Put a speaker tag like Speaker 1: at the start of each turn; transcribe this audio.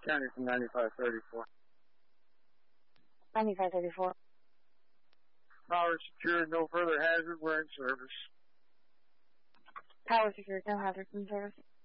Speaker 1: County from 9534.
Speaker 2: 9534.
Speaker 1: Power secured, no further hazard, we're in service.
Speaker 2: Power secured, no hazards in service.